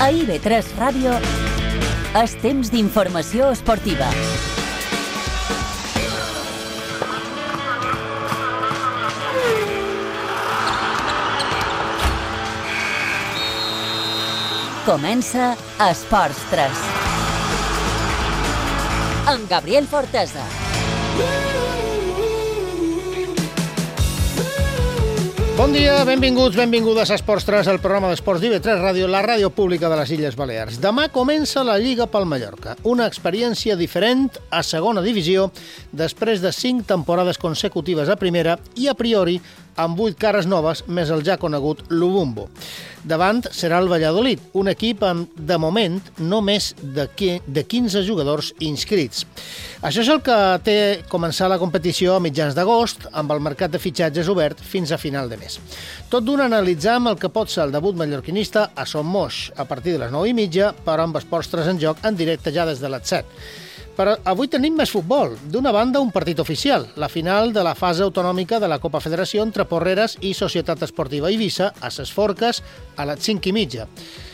A IB3 Ràdio és temps d'informació esportiva. Comença Esports 3. Amb Gabriel Fortesa. Bon dia, benvinguts, benvingudes a Esports 3, el programa d'esports d'IB3 Ràdio, la ràdio pública de les Illes Balears. Demà comença la Lliga pel Mallorca, una experiència diferent a segona divisió després de 5 temporades consecutives a primera i a priori amb 8 cares noves més el ja conegut Lubumbo. Davant serà el Valladolid, un equip amb, de moment, no més de 15 jugadors inscrits. Això és el que té començar la competició a mitjans d'agost, amb el mercat de fitxatges obert fins a final de mes. Tot d'una analitzam el que pot ser el debut mallorquinista a Son Moix, a partir de les 9:30, però amb Esports 3 en joc en directe ja des de les 7. Però avui tenim més futbol. D'una banda, un partit oficial, la final de la fase autonòmica de la Copa Federació entre Porreres i Societat Esportiva Eivissa a Ses Forques a les 5:30.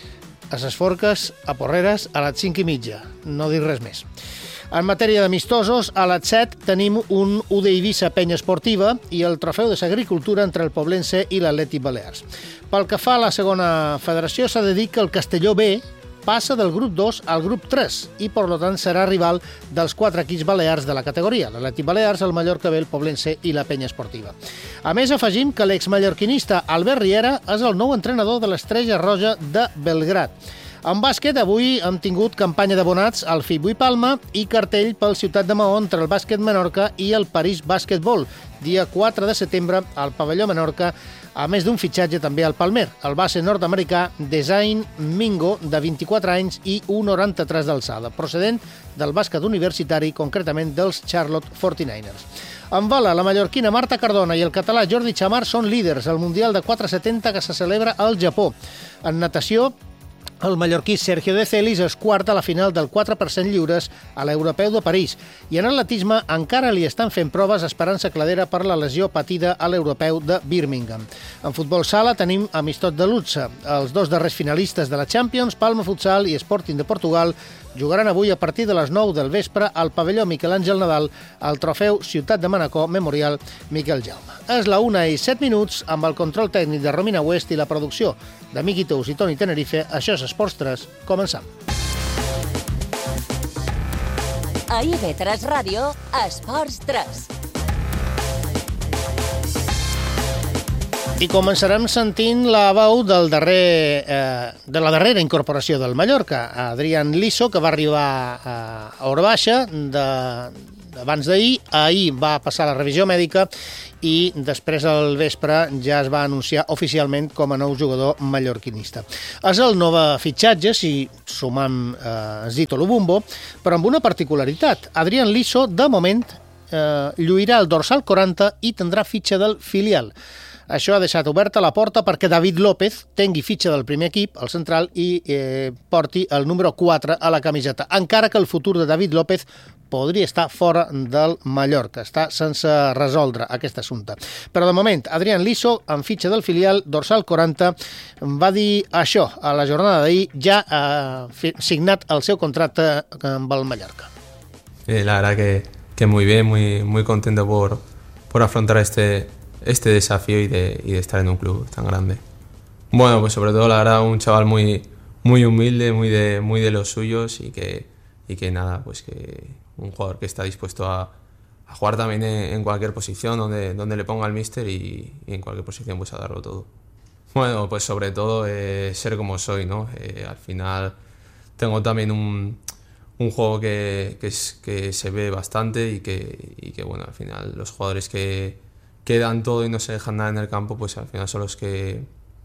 A Ses Forques, a Porreres, a les 5:30. No dic res més. En matèria d'amistosos, a les 7 tenim un UD Eivissa Penya Esportiva i el trofeu de l'agricultura entre el Poblense i l'Atlètic Balears. Pel que fa a la segona federació, s'ha de dir que el Castelló B passa del grup 2 al grup 3 i, per tant, serà rival dels 4 equips balears de la categoria, l'Atlètic Balears, el Mallorca B, el Poblense i la Penya Esportiva. A més, afegim que l'exmallorquinista Albert Riera és el nou entrenador de l'Estrella Roja de Belgrat. En bàsquet, avui hem tingut campanya d'abonats al FIBUI Palma i cartell pel Ciutat de Maó entre el bàsquet Menorca i el París Bàsquetbol, dia 4 de setembre al pavelló Menorca, a més d'un fitxatge també al Palmer, el base nord-americà Design Mingo, de 24 anys i 1,93 d'alçada, procedent del bàsquet universitari, concretament dels Charlotte 49ers. En bola, la mallorquina Marta Cardona i el català Jordi Chamar són líders al Mundial de 470 que se celebra al Japó. En natació, el mallorquí Sergio de Celis és quart a la final del 4% lliures a l'Europeu de París i en atletisme encara li estan fent proves Esperança Cladera per la lesió patida a l'Europeu de Birmingham. En futbol sala tenim amistot de luxe. Els dos darrers finalistes de la Champions, Palma Futsal i Sporting de Portugal, jugaran avui a partir de les 9 del vespre al pavelló Miquel Àngel Nadal al trofeu Ciutat de Manacor Memorial Miquel Jaume. És la 1:07 amb el control tècnic de Romina West i la producció de Miqui Tous i Toni Tenerife. Això és Esports 3. Començam. A IB3 Ràdio, Esports 3. I començarem sentint la veu de la darrera incorporació del Mallorca, Adrián Liso, que va arribar a Orbaixa abans d'ahir. Ahir va passar la revisió mèdica i després al vespre ja es va anunciar oficialment com a nou jugador mallorquinista. És el nou fitxatge, si sumam Zito Lubumbo, però amb una particularitat. Adrián Liso, de moment, lluirà el dorsal 40 i tindrà fitxa del filial. Això ha deixat oberta la porta perquè David López tingui fitxa del primer equip, al central, i porti el número 4 a la camiseta, encara que el futur de David López podria estar fora del Mallorca. Està sense resoldre aquest assumpte. Però de moment, Adrián Liso, amb fitxa del filial, dorsal 40, va dir això a la jornada d'ahir, ja ha signat el seu contracte amb el Mallorca. La verdad que muy bien, muy contento por afrontar este desafío y de estar en un club tan grande. Bueno, pues sobre todo la verdad un chaval muy humilde, muy de los suyos y que nada, pues que un jugador que está dispuesto a jugar también en cualquier posición donde le ponga el míster y en cualquier posición pues a darlo todo. Bueno, pues sobre todo ser como soy, ¿no? Al final tengo también un juego que se ve bastante y que bueno, al final los jugadores que dan todo y no se dejan nada en el campo, pues al final son los que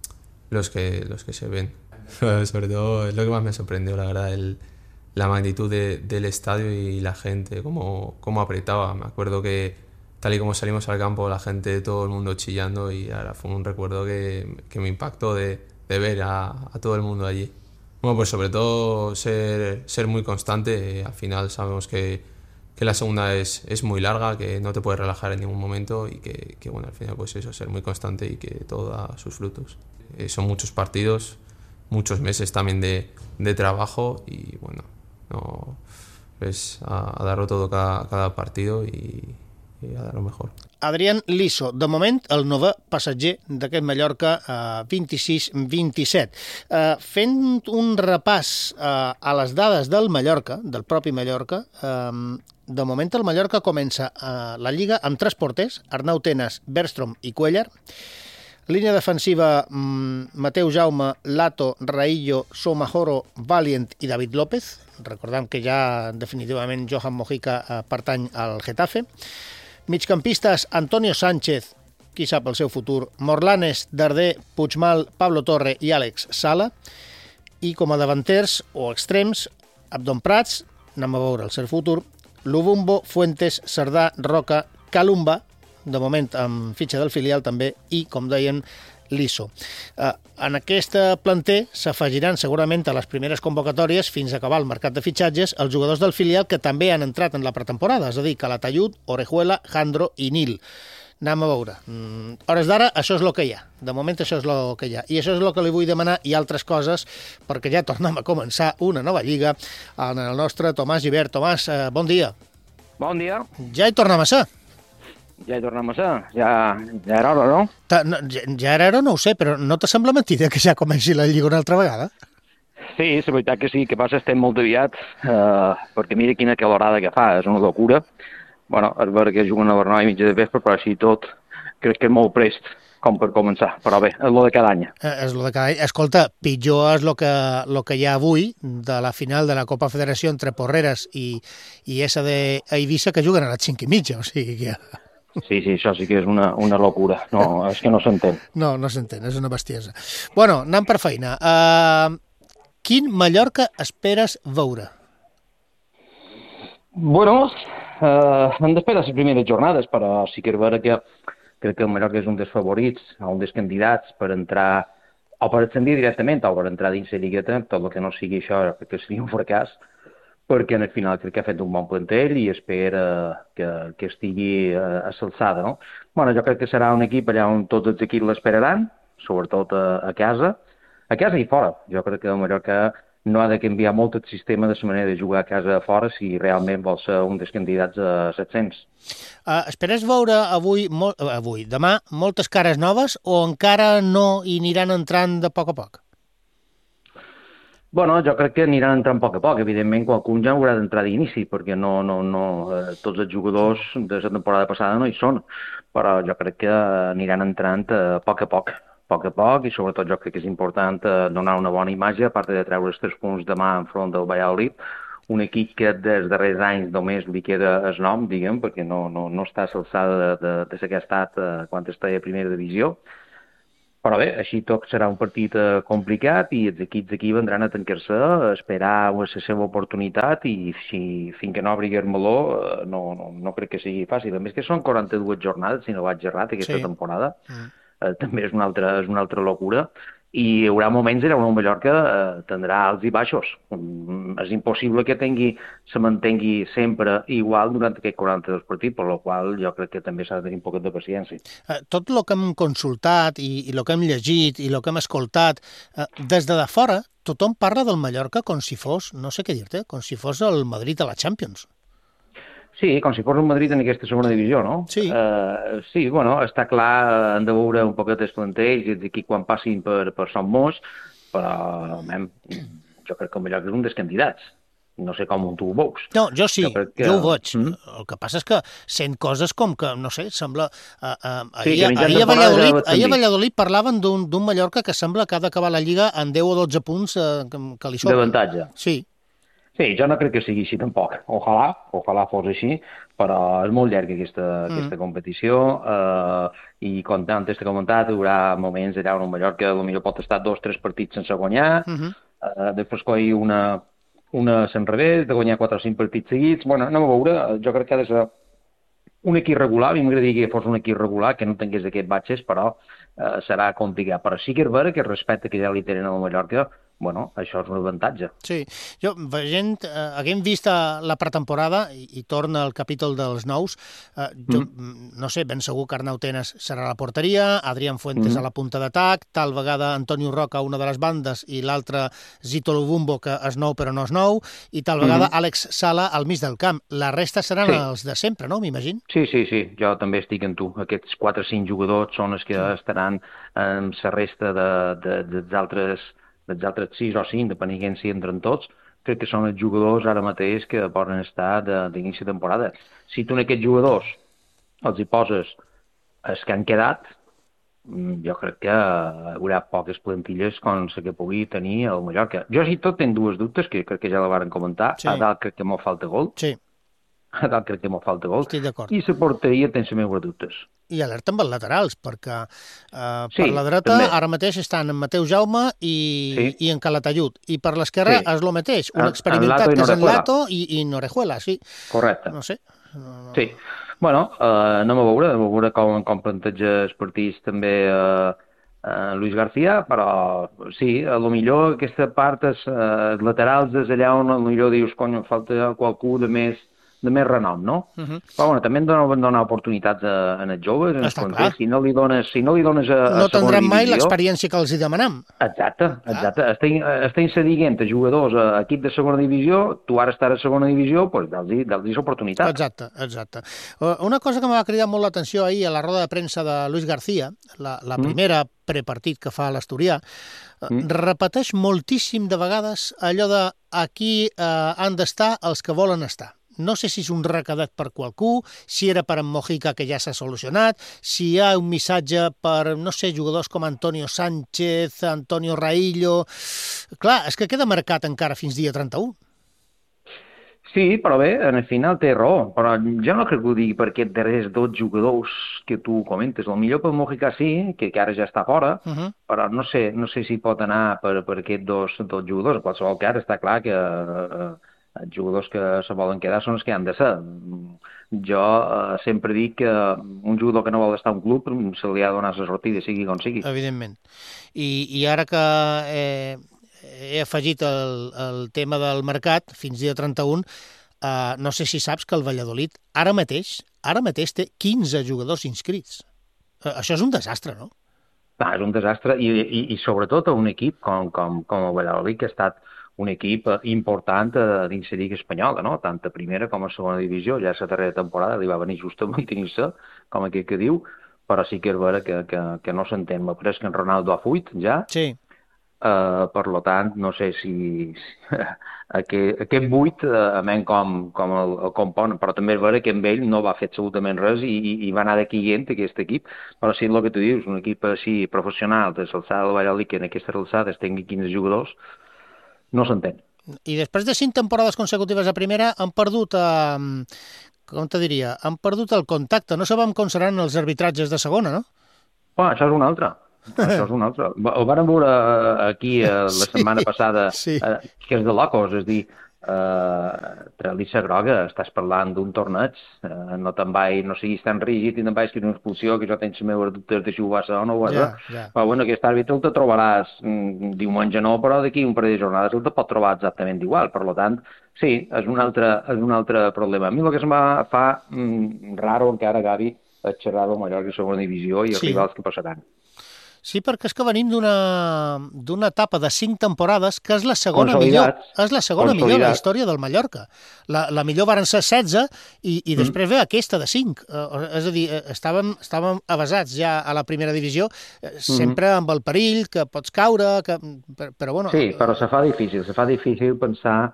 se ven. Sobre todo es lo que más me sorprendió, la verdad, la magnitud del estadio y la gente, cómo apretaba. Me acuerdo que tal y como salimos al campo, la gente, todo el mundo chillando, y ahora fue un recuerdo que me impactó de ver a todo el mundo allí. Bueno, pues sobre todo ser muy constante. Al final sabemos que la segunda es muy larga, que no te puedes relajar en ningún momento y que bueno, al final pues eso, ser muy constante y que todo da sus frutos. Son muchos partidos muchos meses también de trabajo y bueno, no, pues a darlo todo cada partido y a dar lo mejor. Adrián Liso, de moment el novè passatger d'aquest Mallorca 26-27. Fent un repàs a les dades del Mallorca, del propi Mallorca, de moment el Mallorca comença la Lliga amb 3 porters, Arnau Tenas, Bergstrom i Cuellar. Línia defensiva, Mateu Jaume, Lato, Raillo, Somajoro, Valiant i David López. Recordem que ja definitivament Johan Mojica pertany al Getafe. Migcampistes, Antonio Sánchez, qui sap el seu futur, Morlanes, Darder, Puigmal, Pablo Torre i Àlex Sala. I com a davanters o extrems, Abdon Prats, anem a veure el seu futur, Lubumbo, Fuentes, Cerdà, Roca, Calumba, de moment amb fitxa del filial també, i, com deien, Liso. En aquesta planter s'afegiran segurament a les primeres convocatòries fins a acabar el mercat de fitxatges els jugadors del filial que també han entrat en la pretemporada, és a dir, Calatayud, Orejuela, Jandro i Nil. Anem a veure. Hores d'ara, això és el que hi ha. De moment això és el que hi ha. I això és el que li vull demanar i altres coses, perquè ja tornem a començar una nova lliga en el nostre Tomàs Gibert. Tomàs, bon dia. Bon dia. Ja hi tornem a ser. Ja hi tornem a ser. Ja era hora, no? Ja era hora, no ho sé, però no te sembla mentida que ja comenci la Lliga una altra vegada? Sí, la veritat que sí. Que passa estem molt aviat, perquè mira quina calorada que fa, és una locura. Bueno, és vera que juguen a les 9 i mitja de vespre, però així tot crec que és molt prest com per començar. Però bé, és lo de cada any. És lo de cada any. Escolta, pitjor és lo que hi ha avui de la final de la Copa Federació entre Porreres i esa de Eivissa, que juguen a les 5 i mitja, o sigui que... Sí, això sí que és una locura. No, és que no s'entén. No s'entén, és una bestiesa. Bueno, anem per feina. Quin Mallorca esperes veure? Bueno, hem d'esperar les primeres jornades, però sí que és vera que crec que el Mallorca és un dels favorits, un dels candidats per entrar, o per ascendir directament, o per entrar dins la lligueta, tot el que no sigui això, crec que seria un fracàs, perquè al final crec que ha fet un bon plantell i espera que estigui a l'alçada, no? Bueno, jo crec que serà un equip allà on tots els equips l'esperaran, sobretot a casa i fora. Jo crec que el Mallorca no ha de canviar molt el sistema de la manera de jugar a casa a fora si realment vol ser un dels candidats a 700. Esperes veure demà, moltes cares noves o encara no hi aniran entrant de poc a poc? Bueno, jo crec que aniran entrant a poc a poc. Evidentment, qualcun ja haurà d'entrar d'inici, perquè tots els jugadors de la temporada passada no hi són. Però jo crec que aniran entrant a poc a poc, i sobretot jo crec que és important donar una bona imatge, a part de treure els 3 punts demà enfront del Valladolid, un equip que des darrers anys només li queda el nom, diguem, perquè no està a l'alçada de la que ha estat quan està a primera divisió. Però bé, així tot serà un partit complicat i els equips d'aquí vendran a tancar-se, a esperar la seva oportunitat i fins que no obri el meló no crec que sigui fàcil. A més que són 42 jornades, si no vaig errat, aquesta temporada. També és una altra locura. I hi haurà moments en on el Mallorca tindrà alts i baixos. És impossible que se mantengui sempre igual durant aquests 42 partits, per la qual jo crec que també s'ha de tenir un poc de paciència. Tot el que hem consultat i el que hem llegit i el que hem escoltat, des de fora tothom parla del Mallorca com si fos, no sé què dir-te, com si fos el Madrid a la Champions. Sí, com si fos un Madrid en aquesta segona divisió, no? Sí. Sí, bueno, està clar, han de veure un poquet els plantells i d'aquí quan passin per Son Mos, però jo crec que el Mallorca és un dels candidats. No sé com tu ho veus. No, jo sí, jo ho veig. El que passa és que sent coses com que, no sé, sembla... Ahir a Valladolid parlaven d'un Mallorca que sembla que ha d'acabar la Lliga en 10 o 12 punts que li sobren. D'avantatge. Sí. Sí, jo no crec que sigui així tampoc. Ojalà fos així, però és molt llarga aquesta competició i com antes t'he comentat, hi haurà moments allà on el Mallorca potser pot estar 2 o 3 partits sense guanyar, després coi una s'enrevés, de guanyar 4 o 5 partits seguits. Bueno, anem a veure, jo crec que ha de ser un equip regular, a mi m'agradaria que fos un equip regular, que no tingués aquests batxes, però serà complicat. Però sí que és vera que el respecte que ja li tenen al Mallorca, bueno, això és un avantatge. Sí, jo veient, haguem vist la pretemporada i torna al capítol dels nous, jo no sé, ben segur que Arnau Tenas serà a la porteria, Adrián Fuentes a la punta d'atac, tal vegada Antonio Roca a una de les bandes i l'altra Zito Lubumbo, que és nou però no és nou, i tal vegada Àlex Sala al mig del camp. La resta seran els de sempre, no? M'imagino? Sí, jo també estic amb tu. Aquests 4 o 5 jugadors són els que estaran en la resta dels altres 6 o 5, depenent si entren tots. Crec que són els jugadors ara mateix que poden estar d'inici de temporada. Si tu en aquests jugadors els hi poses els que han quedat, jo crec que hi haurà poques plantilles com la que pugui tenir el Mallorca. Jo, si tot, tinc dues dubtes, que crec que ja la varen comentar. A dalt crec que m'ho falta gol. Sí. A dalt crec que m'ho falta gol. Estic d'acord. I la porteria té les meves dubtes. I alerta amb els laterals, perquè per la dreta també. Ara mateix estan en Mateu Jaume i en Calatayud. I per l'esquerra és el mateix. Un experimentat que és en Lato i Norejuela, sí. Correcte. No sé. Sí. Bueno, anem a veure com planteja els partits també Luis García, però sí, a lo millor aquesta part, els laterals és allà on a lo millor dius, cony, falta qualcú de més renom, no? Però bueno, també hem de donar oportunitats en els joves, en els fronters. Si no li dones a segona divisió... No tindran mai l'experiència que els hi demanem. Exacte. Estem dient a jugadors a equip de segona divisió, tu ara estàs a segona divisió, doncs dels oportunitats. Exacte. Una cosa que m'ha cridat molt l'atenció ahir a la roda de premsa de Luis García, la primera prepartit que fa a l'Asturià, repeteix moltíssim de vegades allò de aquí han d'estar els que volen estar. No sé si és un recadat per qualcú, si era per en Mojica, que ja s'ha solucionat, si hi ha un missatge per, no sé, jugadors com Antonio Sánchez, Antonio Raillo... Clar, és que queda marcat encara fins dia 31. Sí, però bé, al final té raó, però jo no crec que ho digui per aquests darrers 2 jugadors que tu comentes. El millor per Mojica sí, que ara ja està fora, però no sé si pot anar per aquests dos jugadors. En qualsevol cas, està clar que els jugadors que se volen quedar són els que han de ser. Jo sempre dic que un jugador que no vol estar a un club se li ha de donar la sortida, sigui com sigui. Evidentment. I ara que he afegit el tema del mercat fins dia 31, no sé si saps que el Valladolid ara mateix té 15 jugadors inscrits. Això és un desastre, no? És un desastre i sobretot a un equip com el Valladolid, que ha estat un equip important dins la Lliga Espanyola, no? Tant a primera com a segona divisió. Ja la darrera temporada li va venir just a mantenir-se, com aquell que diu, però sí que és vera que no s'entén. M'apareix que en Ronaldo ha fuit ja. Sí. Per tant, no sé si aquest buit, com el compon, però també és vera que amb ell no va fer absolutament res i va anar d'aquí aquest equip, però sí el que tu dius, un equip així professional de l'alçada del Valladolid, que en aquestes alçades tingui 15 jugadors, no s'entén. I després de 5 temporades consecutives a primera han perdut, com te diria, han perdut el contacte. No sabem com seran els arbitratges de segona, no? Això és un altre. Ho vàrem veure aquí la setmana passada, que és de locos, és dir, Trelissa groga, estàs parlant d'un torneig, no siguis tan rígid i te'n vaig que és una expulsió, que jo tens les meves dubtes de si ho va ser o no ho va ser. Però bueno, aquest àrbitre el te trobaràs diumenge no, però d'aquí un parell de jornades el te pot trobar exactament igual. Per tant, sí, és un altre problema. A mi el que se'm fa raro encara, Gavi, és xerrar del Mallorca a segona divisió i els rivals que passaran. Sí, perquè és que venim d'una etapa de 5 temporades que és la segona millor. És la segona millor en la història del Mallorca. La millor varen ser 16 i després ve aquesta de 5. És a dir, estàvem avasats ja a la primera divisió, sempre amb el perill que pots caure, però bueno... Sí, però se fa difícil pensar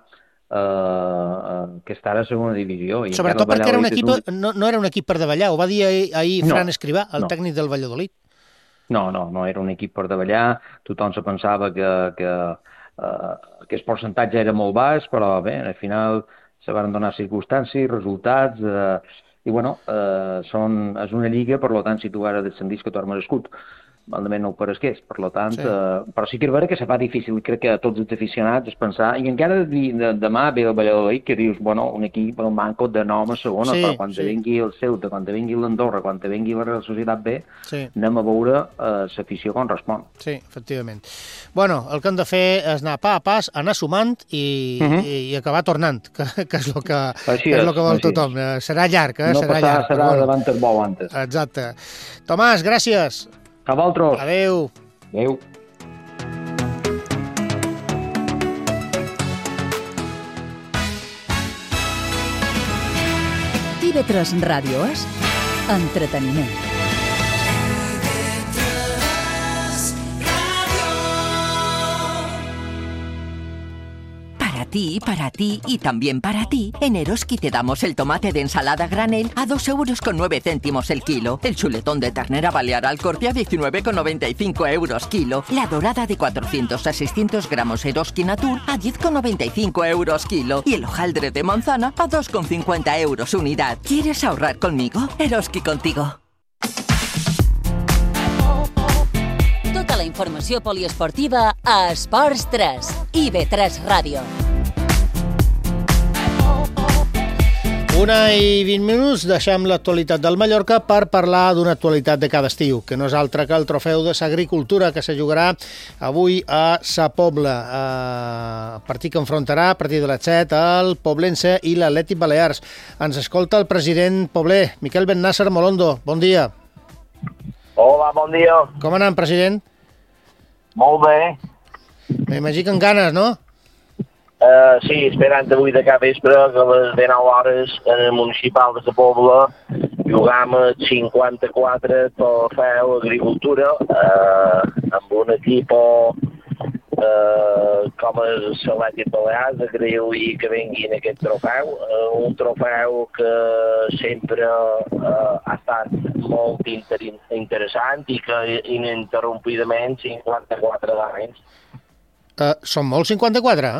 que estarà a segona divisió. Sobretot perquè era un equip, no era un equip per davallar, ho va dir ahir Fran Escrivà, el tècnic del Valladolid. No era un equip per davallar, tothom se pensava que aquest percentatge era molt baix, però bé, al final se van donar circumstàncies, resultats, i bueno, és una lliga, per tant, si tu ara descendis que tu has merescut. malament no ho paresqués. Per tant, però sí que és vera que se fa difícil, crec que a tots els aficionats es pensar, i encara demà ve el Valladolid, que dius, bueno, un equip, un manco de nom a segona, però quan te vingui el Ceuta, quan te vingui l'Andorra, quan te vingui la Real Societat B, anem a veure l'afició com respon. Sí, efectivament. Bueno, el que hem de fer és anar pas a pas, anar sumant i acabar tornant, que és el que vol tothom. Serà llarg, No serà passar, llarg. serà davant el bou antes. Exacte. Tomàs, gràcies. A vosaltres. Adéu. Adéu. TV3 Ràdio és entreteniment. Para ti y también para ti, en Eroski te damos el tomate de ensalada granel a 2,09 € el kilo, el chuletón de ternera balear al corte a 19,95 € kilo, la dorada de 400 a 600 gramos Eroski Natur a 10,95 € kilo y el hojaldre de manzana a 2,50 € unidad. ¿Quieres ahorrar conmigo? Eroski contigo. Tota la informació poliesportiva a Esports 3, IB3 Ràdio. 1:20, deixem l'actualitat del Mallorca per parlar d'una actualitat de cada estiu, que no és altra que el trofeu de l'agricultura que se jugarà avui a Sa Pobla. Partit que enfrontarà a partir de les 7 el Poblense i l'Atlètic Balears. Ens escolta el president pobler, Miquel Bennàsser Molondo. Bon dia. Hola, bon dia. Com anem, president? Molt bé. M'imagino que amb ganes, no? Sí, esperant avui de cap vespre que a les 19 hores en el municipal de Sa Pobla jugam a 54 trofeu agricultura amb un equip com el Atlètic Balears, agrair que vinguin aquest trofeu, un trofeu que sempre ha estat molt interessant i que ininterrompidament 54 anys. Són molts 54,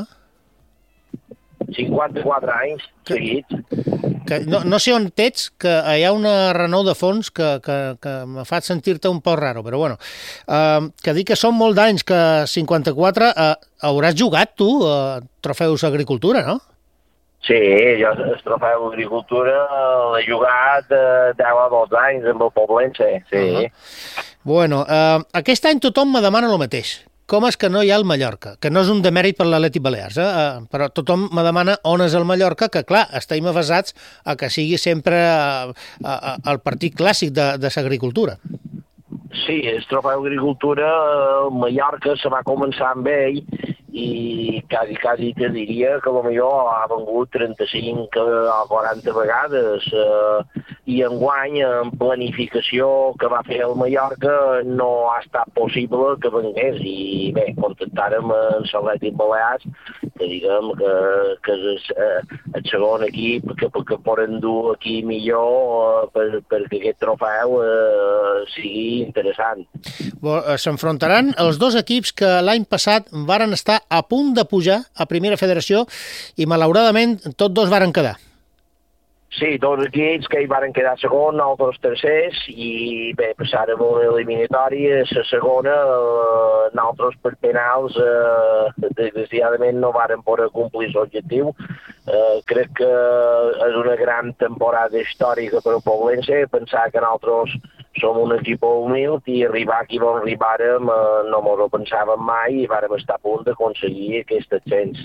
54 anys seguits. No sé on ets, que hi ha una renou de fons que me fa sentir-te un poc raro, però bueno, que dic que són molt d'anys, que 54, hauràs jugat tu trofeus agricultura, no? Sí, jo el trofeu agricultura l'he jugat 10 a 12 anys amb el Poblense, sí. Bueno, aquest any tothom me demana el mateix. Com és que no hi ha el Mallorca? Que no és un demèrit per l'Atlètic Balears, però tothom me demana on és el Mallorca, que clar, estem avasats a que sigui sempre el partit clàssic de l'agricultura. Sí, el trofeu agricultura, el Mallorca se va començar amb ell i quasi te diria que potser ha vengut 35 o 40 vegades i enguany en planificació que va fer el Mallorca no ha estat possible que vengués i bé, contactàrem amb l'Atlètic Balears que diguem que és el segon equip que poden dur aquí millor perquè aquest trofeu sigui interessant. S'enfrontaran els dos equips que l'any passat varen estar a punt de pujar a Primera Federació i malauradament tots dos varen quedar. Sí, dos equips que hi varen quedar segon, altres tercers, i bé, passàrem una eliminatòria, la segona, nosaltres per penals, desgraciadament no varen poder complir l'objectiu. Crec que és una gran temporada històrica per al Poblense, pensar que nosaltres som un equip humil i arribar aquí on arribàrem no ens ho pensàvem mai i vàrem estar a punt d'aconseguir aquest ascens.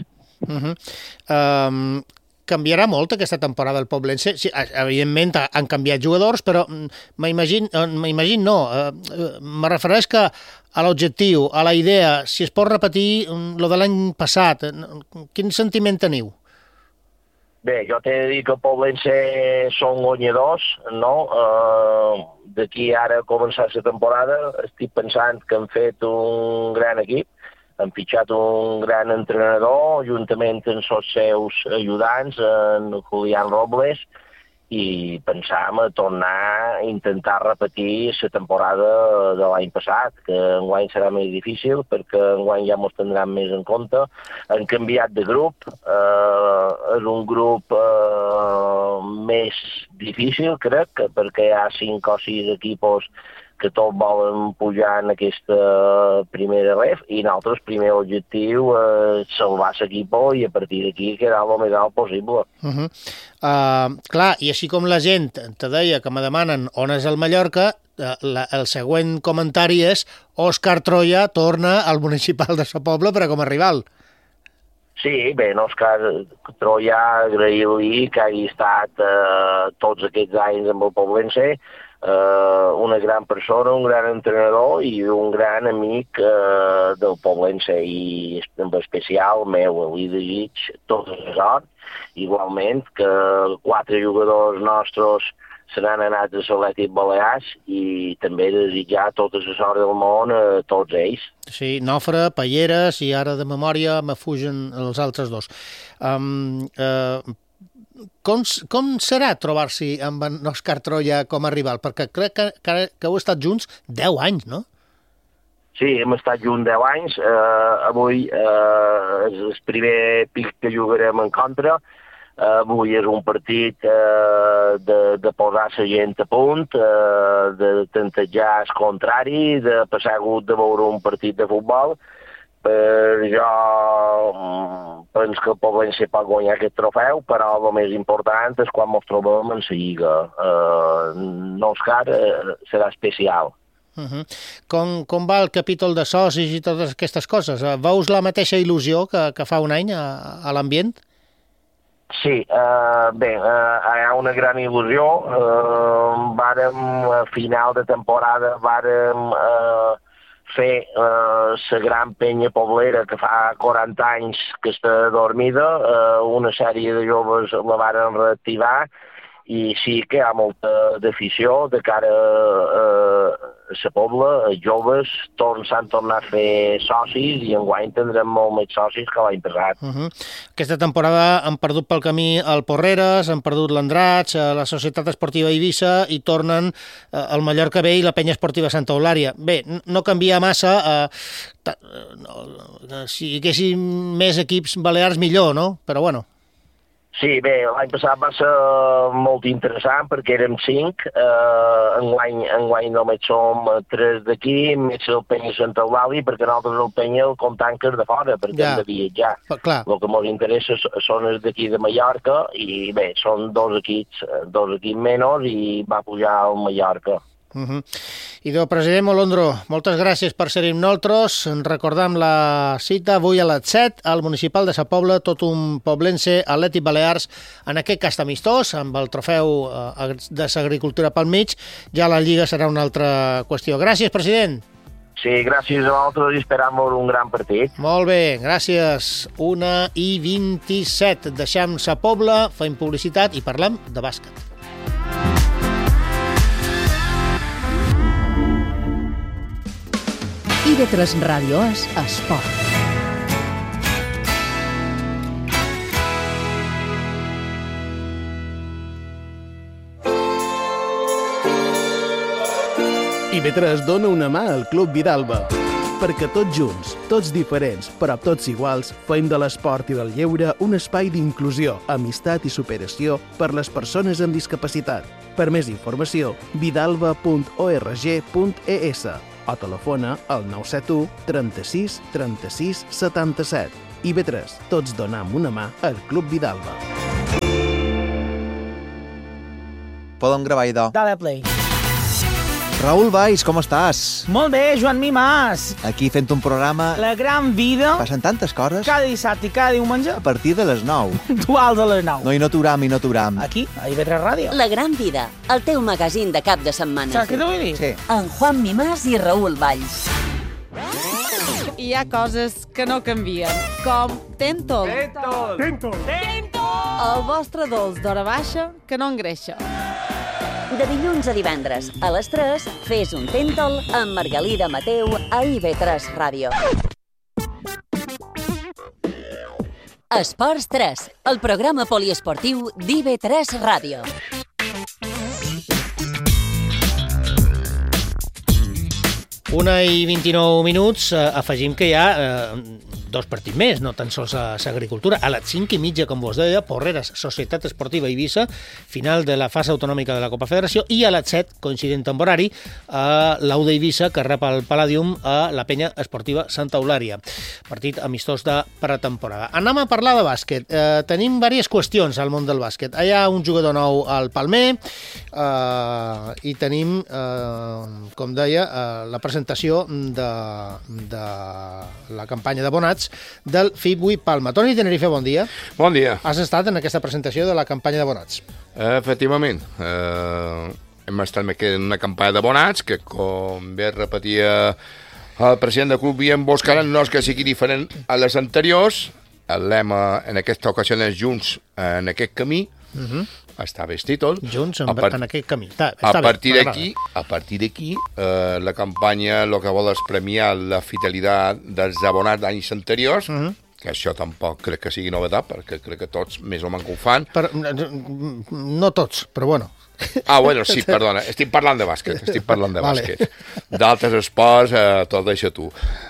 Canviarà molt aquesta temporada el Poblense? Sí, evidentment han canviat jugadors, però m'imagino no. Me refereix que a l'objectiu, a la idea, si es pot repetir lo de l'any passat, quin sentiment teniu? Bé, jo t'he de dir que el Poblense són guanyadors, no? D'aquí ara a començar la temporada estic pensant que han fet un gran equip, han fitxat un gran entrenador, juntament amb els seus ajudants, en Julián Robles, i pensàvem a tornar a intentar repetir la temporada de l'any passat, que enguany serà més difícil, perquè enguany ja ens tindran més en compte. Han canviat de grup, és un grup més difícil, crec, perquè hi ha 5 o 6 equips que tots volen pujar en aquesta primera ref, i nosaltres, primer objectiu, salvar l'equip i a partir d'aquí quedar el més alt possible. Clar, i així com la gent te deia que me demanen on és el Mallorca, el següent comentari és Òscar Troia torna al Municipal de Sa Pobla per a com a rival. Sí, bé, Òscar Troia, agrair-li que hagi estat tots aquests anys amb el Poblense, una gran persona, un gran entrenador i un gran amic del Poblense, i en especial meu, li desig tota la sort, igualment que 4 jugadors nostres se n'han anat a l'Atlètic Balears, i també desitjar tota la sort del món a tots ells. Sí, Nofre, Palleres, i ara de memòria me fugen els altres dos. Com serà trobar-s'hi amb en Òscar Troia com a rival? Perquè crec que heu estat junts 10 anys, no? Sí, hem estat junts 10 anys. Avui és el primer pic que jugarem en contra. Avui és un partit de posar la gent a punt, de tantejar el contrari, de passar gust de veure un partit de futbol. Jo penso que el Poblense pot guanyar aquest trofeu, però el més important és quan ens trobem en la Lliga. Òscar serà especial. Com va el capítol de socis i totes aquestes coses? Veus la mateixa il·lusió que fa un any a l'ambient? Sí, bé, hi ha una gran il·lusió. A final de temporada vàrem fer la gran penya poblera que fa 40 anys que està dormida. Una sèrie de joves la varen reactivar, i sí que hi ha molta d'afició de cara a la Pobla. Els joves s'han tornat a fer socis, i enguany tindrem molt més socis que l'any passat. Aquesta temporada han perdut pel camí el Porreres, han perdut l'Andratx, la Societat Esportiva Eivissa, i tornen el Mallorca B i la Penya Esportiva Santa Eulària. Bé, no canvia massa. Si hi haguessin més equips balears, millor, no? Però bueno. Sí, bé, l'any passat va ser molt interessant perquè érem 5, enguany només som 3 d'aquí, més el Penya Santa Eulàlia, perquè nosaltres el Penya el comptam que és de fora, perquè hem de viatjar. El que ens interessa són els d'aquí de Mallorca, i bé, són 2 equips menys, i va pujar al Mallorca. Idò, president Molondro, moltes gràcies per ser amb nosaltres. Recordam la cita avui a les 7 al Municipal de Sa Pobla, tot un poblense Atlètic Balears, en aquest cas amistós, amb el trofeu de l'agricultura pel mig. Ja la Lliga serà una altra qüestió. Gràcies, president. Sí, gràcies a vosaltres, i esperam un gran partit. Molt bé, gràcies. 1:27. Deixem Sa Pobla, fem publicitat i parlem de bàsquet. IB3 Ràdio és esport. IB3 dona una mà al Club Vidalba, perquè tots junts, tots diferents, però tots iguals, fem de l'esport i del lleure un espai d'inclusió, amistat i superació per les persones amb discapacitat. Per més informació, vidalba.org.es o telefona al 971 36 36 77. IB3, tots donam una mà al Club Vidalba. Podem gravar, idò? Dale play. Raül Valls, com estàs? Molt bé, Joan Mimàs. Aquí fent un programa... La gran vida. Passen tantes coses. Cada dissabte i cada diumenge. A partir de les 9. Puntuals a les 9. No, i no t'uram. Aquí, a IB3 Ràdio. La gran vida, el teu magazín de cap de setmana. Saps què t'ho vull dir? Sí. En Juan Mimàs i Raül Valls. Hi ha coses que no canvien, com Tentol. Tentol. El vostre dolç d'hora baixa que no engreixa. De dilluns a divendres, a les 3, fes un Tentol amb Margalida Mateu a IB3 Ràdio. Esports 3, el programa poliesportiu d'IB3 Ràdio. Una 1:29. Afegim que hi ha dos partits més, no tan sols a l'agricultura. A les 5:30, com vos deia, Porreres, Societat Esportiva Eivissa, final de la fase autonòmica de la Copa Federació, i a les 7, coincident amb horari, a l'Auda Eivissa, que rep el Palladium a la penya esportiva Santa Eulària. Partit amistós de pretemporada. Anem a parlar de bàsquet. Tenim diverses qüestions al món del bàsquet. Hi ha un jugador nou al Palmer i tenim, com deia, la presentació de la campanya d'abonats del FIBUI Palma. Toni Tenerife, bon dia. Bon dia. Has estat en aquesta presentació de la campanya d'abonats. Efectivament. Hem estat en una campanya d'abonats que, com bé repetia el president del club, Guillem Boscara, no és que sigui diferent a les anteriors. El lema en aquesta ocasió és Junts en aquest camí. Està bé el títol. Junts en aquest camí. A partir d'aquí, la campanya el que vol és premiar la fidelitat dels abonats d'anys anteriors, que això tampoc crec que sigui novetat, perquè crec que tots més o menys ho fan. No tots, però bueno. Bueno, sí, perdona, estic parlant de bàsquet. D'altres esports, te'l deixo tu.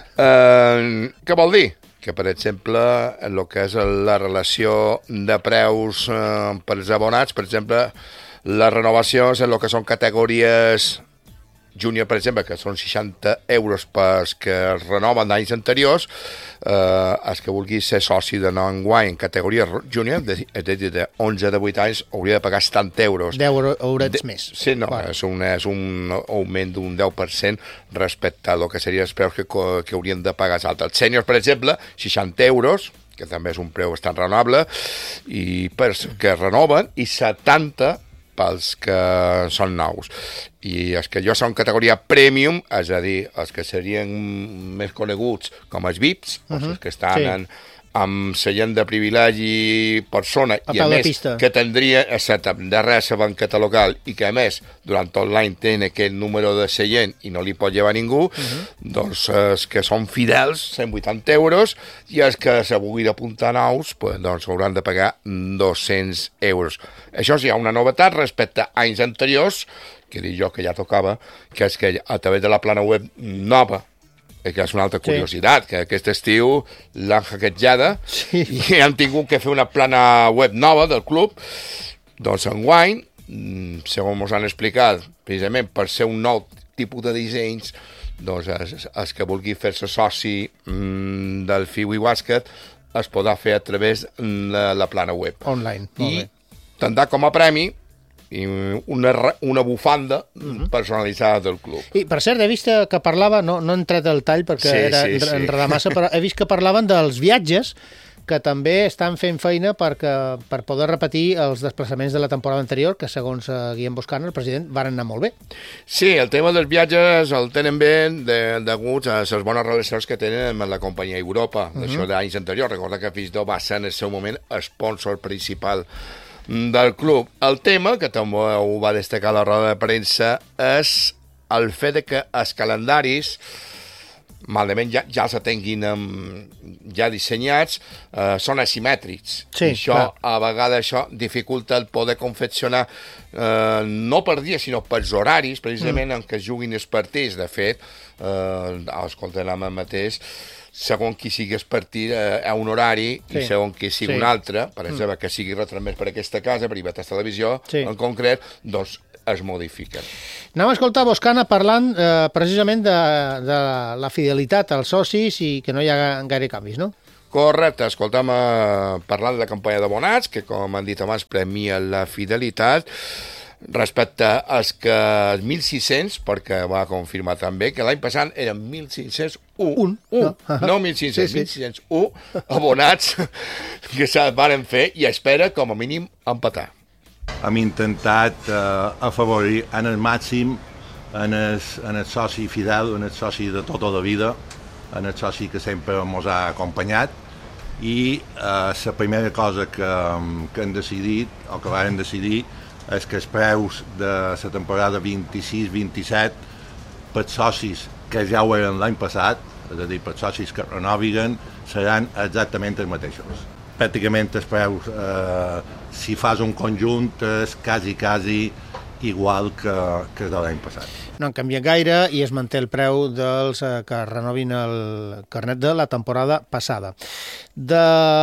Què vol dir? Que, per exemple, el que és la relació de preus per als abonats, per exemple, les renovacions en el que són categories júnior, per exemple, que són 60 euros pels que es renoven d'anys anteriors, els que vulgui ser soci de nou enguany en categoria júnior, és a dir, de 11 de 8 anys, hauria de pagar 70 euros. 10 eurets més. Sí, no, és un augment d'un 10% respecte a lo que serien els preus que haurien de pagar els altres. Els sèniors, per exemple, 60 euros, que també és un preu bastant raonable, i que es renoven, i 70 pels que són nous. I els que jo són categoria premium, és a dir, els que serien més coneguts com els VIPs, els que estan amb seient de privilegi persona, i a més que tindria de res a banqueta local, i que a més durant tot l'any tenen aquest número de seient i no li pot llevar ningú, doncs els que són fidels, 180 euros, i els que se vulguin apuntar nous, doncs hauran de pagar 200 euros. Això sí, hi ha una novetat respecte a anys anteriors, que dic jo que ja tocava, que és que a través de la plana web nova, que és una altra curiositat, que aquest estiu l'han hackejada i han tingut que fer una plana web nova del club. Doncs enguany, segons ens han explicat, precisament per ser un nou tipus de dissenys, doncs els que vulgui fer-se soci del FIBUI Bàsquet es podrà fer a través de la plana web. Online. I tindrà com a premi una bufanda personalitzada del club. I, per cert, he vist que parlava, no he entrat al tall perquè era enredar massa, però he vist que parlaven dels viatges, que també estan fent feina per poder repetir els desplaçaments de la temporada anterior, que segons Guillem Boscana, el president, van anar molt bé. Sí, el tema dels viatges el tenen bé degut a les bones relacions que tenen amb la companyia Europa, d'això d'anys anteriors. Recorda que Fisdó va ser en el seu moment sponsor principal del club. El tema, que també ho va destacar a la roda de premsa, és el fet que els calendaris malament ja els tinguin ja dissenyats, són asimètrics. Sí, això, a vegades això dificulta el poder confeccionar no per dia, sinó pels horaris, precisament en què es juguin els partits. De fet, escoltem ara mateix, segons qui sigui el partit a un horari i segons qui sigui un altre, per exemple, que sigui retransmès per aquesta casa, per IB3 Televisió, en concret, doncs es modifiquen. Anem a escoltar Boscana parlant precisament de la fidelitat als socis i que no hi ha gaire canvis, no? Correcte, escoltem parlant de la campanya d'abonats, que com han dit abans premia la fidelitat, respecte als que 1.600, perquè va confirmar també que l'any passat eren 1.501, no 1.500, 1.601 abonats que se van fer i espera com a mínim empatar. Hem intentat afavorir en el màxim en el soci fidel, en el soci de tota la vida, en el soci que sempre ens ha acompanyat, i la primera cosa que hem decidit, o que vam decidir, és que els preus de la temporada 26-27 per socis que ja ho eren l'any passat, és a dir, per socis que renoviguen, seran exactament els mateixos. Pràcticament els preus, si fas un conjunt, és quasi igual que de l'any passat. No han canviat gaire i es manté el preu dels que renovin el carnet de la temporada passada. De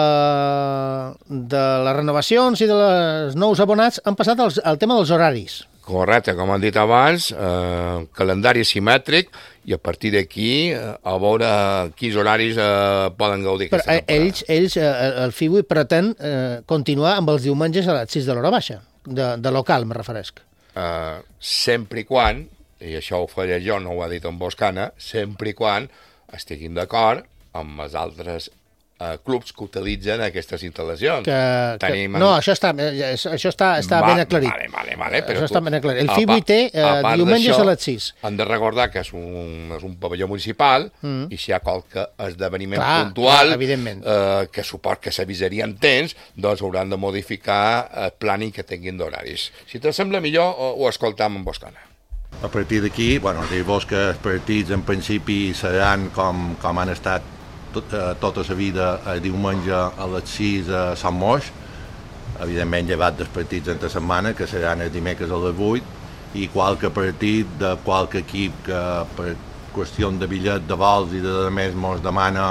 les renovacions i dels nous abonats han passat al tema dels horaris. Correcte, com han dit abans, calendari simètric, i a partir d'aquí a veure quins horaris poden gaudir aquesta temporada. Ells el FIBUI pretén continuar amb els diumenges a les 6 de l'hora baixa, de local, me referesc. Sempre i quan, i això ho faré jo, no ho ha dit en Boscana, sempre i quan estiguin d'acord amb els altres clubs que utilitzen aquestes instal·lacions. No, això està ben aclarit. Vale, però això està ben aclarit. El FIBUI té diumenges a les 6. Han de recordar que és un pavelló municipal i si hi ha qualque esdeveniment puntual que suport que s'avisaria en temps, doncs hauran de modificar el planning que tinguin d'horaris. Si te sembla millor, ho escoltam en Boscana. A partir d'aquí, dir-vos que els partits en principi seran com han estat tota la vida el diumenge a les 6 a Sant Moix, evidentment llevat dels partits entre setmana, que seran els dimecres a les 8, i qualque partit de qualque equip que per qüestió de bitllet de vols i de més mos demana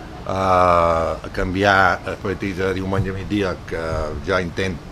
canviar els partits de diumenge a migdia, que jo intent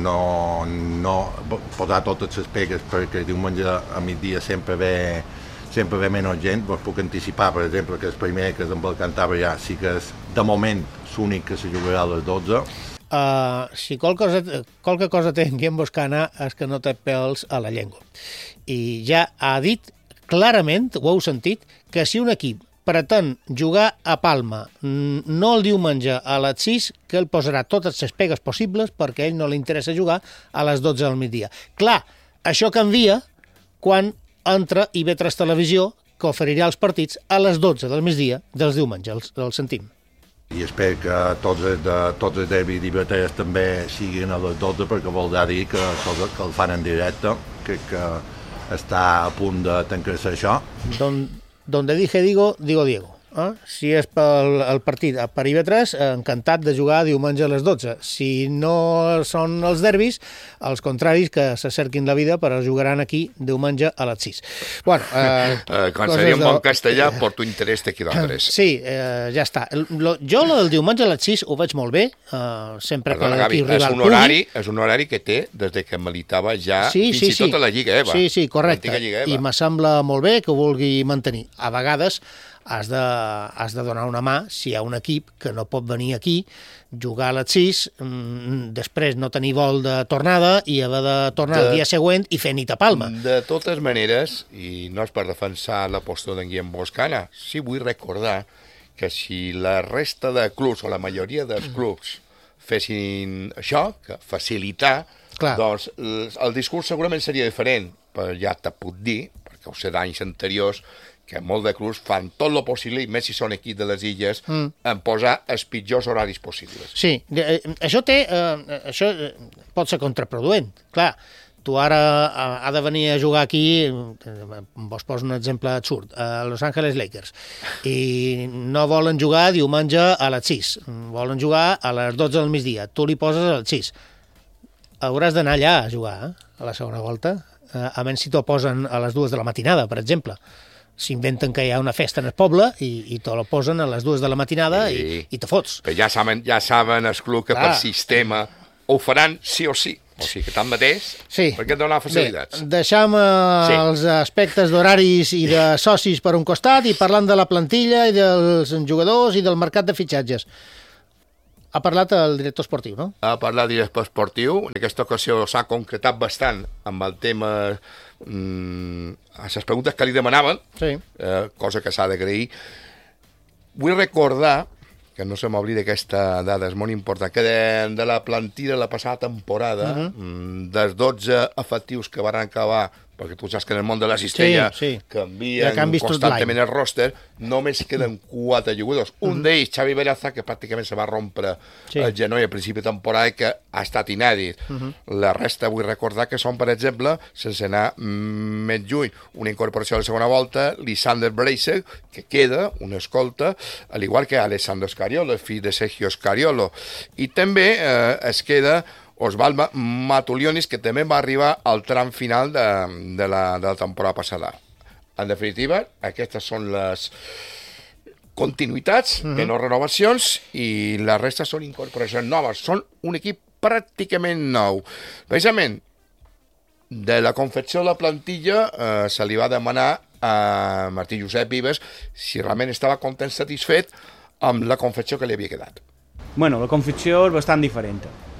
no posar totes les pegues perquè diumenge a migdia sempre ve menys gent. Vos puc anticipar, per exemple, que el primer que és amb el Cantàbria sí que és, de moment, l'únic que se jugarà a les 12. Si qualque cosa té aquí en Boscana és que no té pèls a la llengua. I ja ha dit clarament, ho heu sentit, que si un equip pretén jugar a Palma no el diumenge a les 6, que ell posarà totes les pegues possibles perquè a ell no li interessa jugar a les 12 del migdia. Clar, això canvia quan entra IB3 Televisió, que oferirà els partits a les 12 del migdia dels diumenges, el sentim. I espero que tots els derbis d'IB3 també siguin a les 12, perquè voldrà dir que el fan en directe, que està a punt de tancar-se això. Donde dije digo, digo Diego. Si és pel partit per IB3, encantat de jugar diumenge a les 12. Si no són els derbis, els contraris que s'acerquin la vida, però jugaran aquí diumenge a les 6. Quan seria un bon castellà, porto interès de quilòmetres. Sí, ja està. Jo el diumenge a les 6 ho veig molt bé, sempre que l'equip rival pugui. És un horari que té des que militava ja fins i tot a la Lliga EVA. Sí, correcte. I me sembla molt bé que ho vulgui mantenir. A vegades has de donar una mà si hi ha un equip que no pot venir aquí, jugar a les 6, després no tenir vol de tornada i haver de tornar el dia següent i fer nit a Palma. De totes maneres, i no és per defensar la postura d'en Guillem Boscana, sí vull recordar que si la resta de clubs o la majoria dels clubs fessin això, que facilitar, doncs el discurs segurament seria diferent, però ja te puc dir, perquè ho sé d'anys anteriors, que molts de clubs fan tot el possible, i més si són equips de les illes, en posar els pitjors horaris possibles. Sí, això pot ser contraproduent. Clar, tu ara ha de venir a jugar aquí, vos poso un exemple absurd, a Los Angeles Lakers, i no volen jugar diumenge a les 6, volen jugar a les 12 del migdia, tu li poses a les 6. Hauràs d'anar allà a jugar, a la segona volta, a menys si t'ho posen a les 2 de la matinada, per exemple. S'inventen que hi ha una festa en el poble i te la posen a les 2 de la matinada i te fots. Però ja saben els clubs que per sistema ho faran sí o sí. O sigui que tanmateix, per què donar facilitats? Bé, deixem els aspectes d'horaris i de socis per un costat i parlant de la plantilla i dels jugadors i del mercat de fitxatges. Ha parlat el director esportiu, no? Ha parlat el director esportiu. En aquesta ocasió s'ha concretat bastant amb el tema, a les preguntes que li demanaven, cosa que s'ha d'agrair. Vull recordar, que no se m'oblida aquesta dada, és molt important, que de la plantilla la passada temporada, dels 12 efectius que van acabar, perquè tu saps que en el món de la cistella canvien constantment el roster, només queden 4 jugadors. Un d'ells, Xavi Beraza, que pràcticament se va rompre el genoll a principi de temporada i que ha estat inèdit. La resta vull recordar que són, per exemple, sense anar més lluny, una incorporació a la segona volta, Lisander Bracer, que queda, una escolta, al igual que Alessandro Scariolo, el fill de Sergio Scariolo. I també es queda Osvaldo Matulionis, que també va arribar al tram final de la temporada passada. En definitiva, aquestes són les continuïtats, que no renovacions, i la resta són incorporacions noves. Són un equip pràcticament nou. Precisament, de la confecció de la plantilla se li va demanar a Martí Josep Vives si realment estava content, satisfet amb la confecció que li havia quedat. Bueno, la confecció és bastant diferent.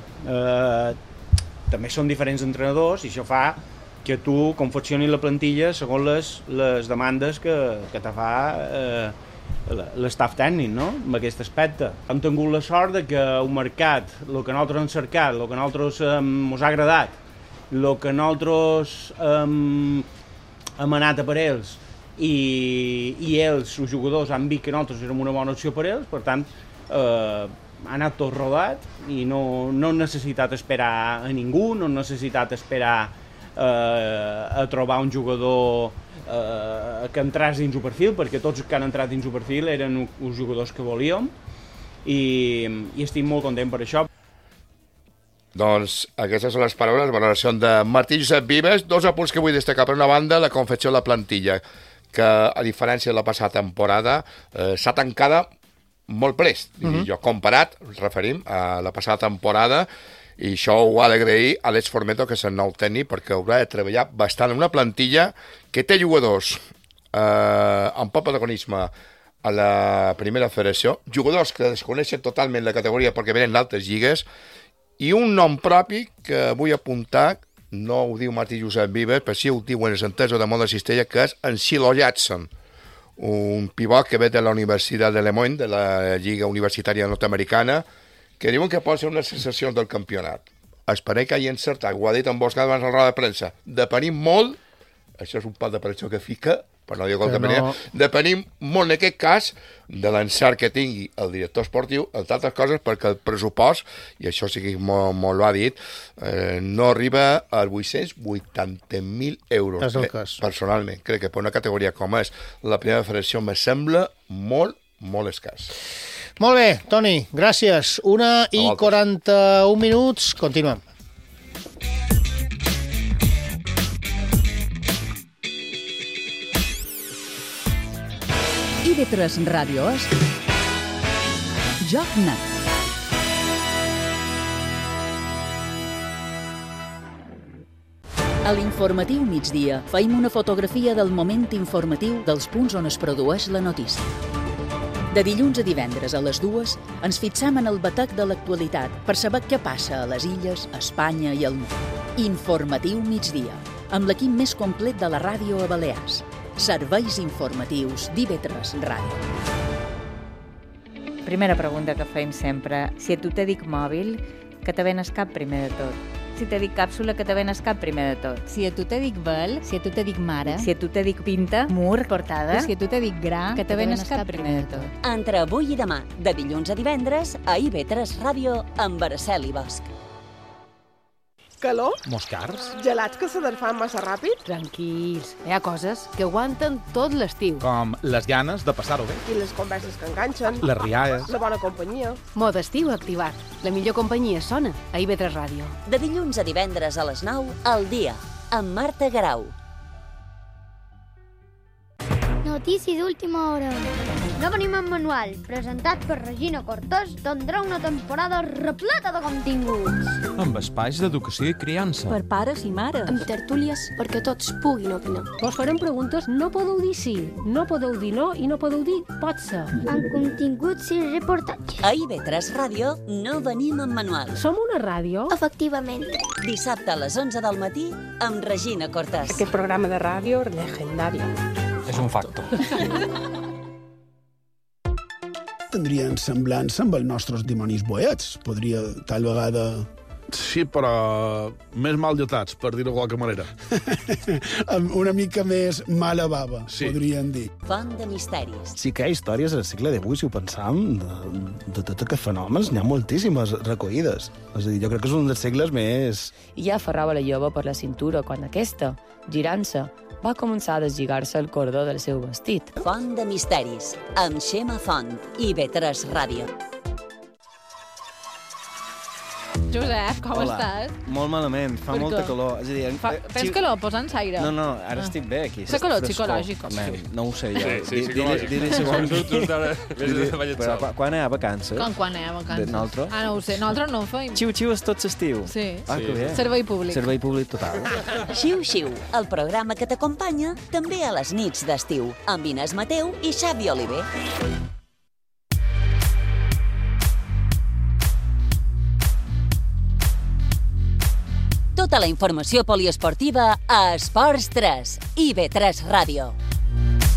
També són diferents entrenadors i això fa que tu confeccionis la plantilla segons les demandes que te fa l'estaf tècnic, no?, en aquest aspecte. Hem tingut la sort de que el mercat, el que nosaltres hem cercat, el que nosaltres ens ha agradat, el que nosaltres hem anat a per ells i ells, els jugadors, han vist que nosaltres érem una bona opció per ells, per tant, ha anat tot rodat i no hem necessitat esperar a ningú, no hem necessitat esperar a trobar un jugador que entrés dins el perfil, perquè tots que han entrat dins el perfil eren els jugadors que volíem i estic molt content per això. Doncs aquestes són les paraules, valoració de Martí Josep Vives. Dos apunts que vull destacar. Per una banda, la confecció de la plantilla, que a diferència de la passada temporada s'ha tancada molt prest. Jo comparat, ens referim a la passada temporada, i això ho ha d'agrair a Àlex Formeto, que és el nou tècnic, perquè haurà de treballar bastant en una plantilla que té jugadors amb poc protagonisme a la primera federació, jugadors que desconeixen totalment la categoria perquè venen d'altres lligues, i un nom propi que vull apuntar, no ho diu Martí Josep Vives, però sí ho diuen els entesos de Moda Cistella, que és en Silo Jackson, un pivot que ve de la Universitat de Le Moyne, de la Lliga Universitària Nord-Americana, que diuen que pot ser una sensació del campionat. Esperem que hagi encertat, ho ha dit en Boscat abans a la roda de premsa. Depenim molt, això és un pal de pressió que fica, per no dir qualque manera, depenim molt en aquest cas de l'encert que tingui el director esportiu, entre altres coses perquè el pressupost, i això sí que molt ho ha dit, no arriba als 880.000 euros. És el cas. Personalment, crec que per una categoria com és la primera federació me sembla molt, molt escàs. Molt bé, Toni, gràcies. 1:41 minuts, continuem. IB3 Ràdio és Joc Net. A l'informatiu migdia feim una fotografia del moment informatiu dels punts on es produeix la notícia. De dilluns a divendres a les 2 ens fixem en el batec de l'actualitat per saber què passa a les illes, a Espanya i al món. Informatiu migdia, amb l'equip més complet de la ràdio a Balears. Serveis informatius d'IB3 Ràdio. Primera pregunta que fem sempre. Si a tu te dic mòbil, que te ven el cap primer de tot. Si te dic càpsula, que te ven el cap primer de tot. Si a tu te dic vel, si a tu te dic mare, si a tu te dic pinta, mur, portada, si a tu te dic gra, que te ven el cap primer de tot. Entre avui i demà, de dilluns a divendres, a IB3 Ràdio, amb Araceli Bosch. Calor? Moscars? Gelats que s'aderfan massa ràpid? Tranquils, hi ha coses que aguanten tot l'estiu. Com les ganes de passar-ho bé. I les converses que enganxen. Les rialles. La bona companyia. Mode estiu activat. La millor companyia sona a IB3 Ràdio. De dilluns a divendres a les 9, al dia, amb Marta Garau. Notícies d'última hora. No venim en manual, presentat per Regina Cortés, tindrà una temporada repleta de continguts. Amb espais d'educació i criança. Per pares i mares. Amb tertúlies perquè tots puguin opinar. Vos farem preguntes, no podeu dir sí, no podeu dir no i no podeu dir pot ser. Amb continguts i reportatges. A IB3 Ràdio no venim en manual. Som una ràdio? Efectivament. Dissabte a les 11 del matí amb Regina Cortés. Aquest programa de ràdio legendari. És un facto. Tindrien semblança amb els nostres dimonis boets. Podria, tal vegada... Sí, però més mal dotats, per dir-ho de qualque manera. Una mica més mala bava, sí. Podríem dir. Font de misteris. Sí que hi ha històries al segle XVIII, si ho pensam, de tots aquests fenòmens, n'hi ha moltíssimes recollides. És a dir, jo crec que és un dels segles més... I ja aferrava la jove per la cintura quan aquesta, girant-se, va començar a deslligar-se el cordó del seu vestit. Font de misteris, amb Xema Font, IB3 Ràdio. Josep, com estàs? Molt malament, fa Per molta què? calor. És a dir, Tens calor? Posa'ns aire. No, ara estic bé aquí. Fa calor Frescor. psicològic. No ho sé jo. Sí, psicològic. Però quan hi ha vacances? Quan hi ha vacances? Nosaltres? Ah, no ho sé. Nosaltres no ho feim. Xiu-xiu és tot l'estiu. Sí. Ah, que bé. Servei públic. Servei públic total. Xiu-xiu, el programa que t'acompanya també a les nits d'estiu, amb Inés Mateu i Xavi Oliver. Tota la informació poliesportiva a Esports 3, IB3 Ràdio.